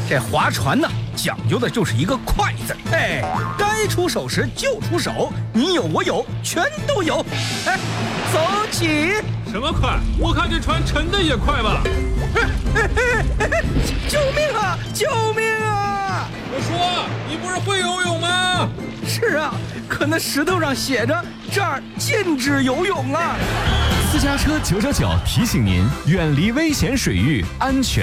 这划船呢，讲究的就是一个快字。哎，该出手时就出手，你有我有，全都有。哎，走起！ 什么快？我看这船沉的也快吧？ 救命啊！救命啊！ 我说，你不是会游泳吗？ 是啊，可那石头上写着这儿禁止游泳啊。 私家车999提醒您，远离危险水域，安全